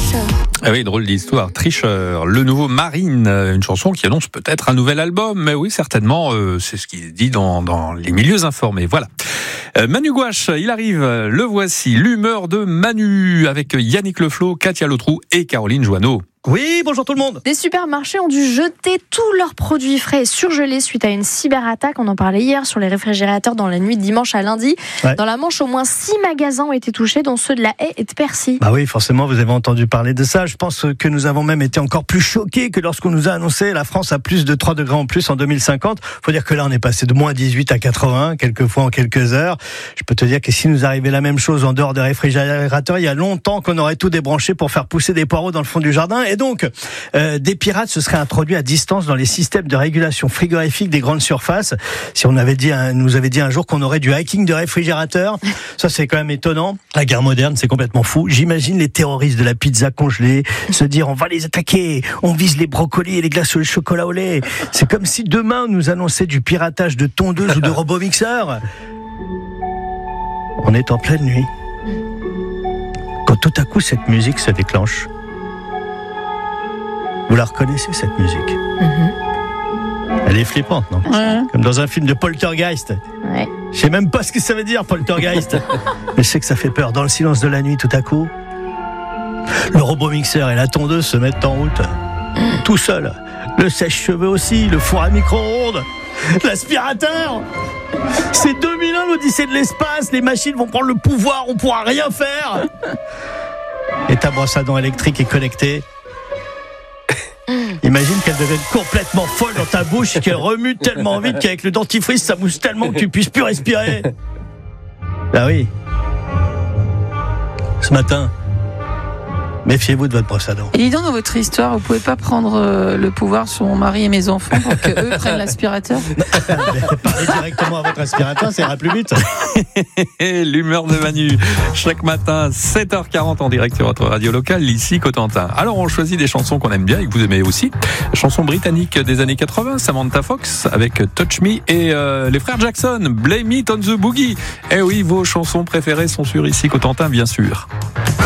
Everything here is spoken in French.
tricheur. Ah oui, drôle d'histoire. Tricheur, le nouveau Marine, une chanson qui annonce peut-être un nouvel album. Mais oui, certainement, c'est ce qui est dit dans les milieux informés. Voilà. Manu Gouache, il arrive, le voici, l'humeur de Manu, avec Yannick Leflo, Katia Lotrou et Caroline Joanneau. Oui, bonjour tout le monde. Des supermarchés ont dû jeter tous leurs produits frais et surgelés suite à une cyberattaque. On en parlait hier sur les réfrigérateurs dans la nuit de dimanche à lundi. Ouais. Dans la Manche, au moins 6 magasins ont été touchés, dont ceux de La Haye et de Percy. Bah oui, forcément, vous avez entendu parler de ça. Je pense que nous avons même été encore plus choqués que lorsqu'on nous a annoncé la France à plus de 3 degrés en plus en 2050. Faut dire que là, on est passé de moins 18 à 80, quelquefois en quelques heures. Je peux te dire que si nous arrivait la même chose en dehors des réfrigérateurs, il y a longtemps qu'on aurait tout débranché pour faire pousser des poireaux dans le fond du jardin. Et donc, des pirates se seraient introduits à distance dans les systèmes de régulation frigorifique des grandes surfaces. Si on nous avait dit un jour qu'on aurait du hacking de réfrigérateurs, ça c'est quand même étonnant. La guerre moderne, c'est complètement fou. J'imagine les terroristes de la pizza congelée se dire on va les attaquer, on vise les brocolis et les glaces au chocolat au lait. C'est comme si demain on nous annonçait du piratage de tondeuses ou de robots-mixeurs. On est en pleine nuit. Quand tout à coup cette musique se déclenche. Vous la reconnaissez, cette musique? Elle est flippante, non? Comme dans un film de Poltergeist. Ouais. Je sais même pas ce que ça veut dire, Poltergeist. Mais je sais que ça fait peur. Dans le silence de la nuit, tout à coup, le robot-mixeur et la tondeuse se mettent en route. Tout seul. Le sèche-cheveux aussi, le four à micro-ondes, l'aspirateur. C'est 2001, l'Odyssée de l'espace. Les machines vont prendre le pouvoir, on pourra rien faire. Et ta brosse à dents électrique est connectée. Imagine qu'elle devienne complètement folle dans ta bouche et qu'elle remue tellement vite qu'avec le dentifrice ça mousse tellement que tu puisses plus respirer. Ah oui. Ce matin, méfiez-vous de votre brosse à dents. Et dis donc, dans votre histoire, vous pouvez pas prendre le pouvoir sur mon mari et mes enfants pour qu'eux prennent l'aspirateur? Parlez directement à votre aspirateur, ça ira plus vite. L'humeur de Manu, chaque matin, 7h40 en direct sur votre radio locale, ici Cotentin. Alors on choisit des chansons qu'on aime bien et que vous aimez aussi. Chansons britanniques des années 80, Samantha Fox avec Touch Me et les frères Jackson, Blame It on the Boogie. Eh oui, vos chansons préférées sont sur ici Cotentin, bien sûr.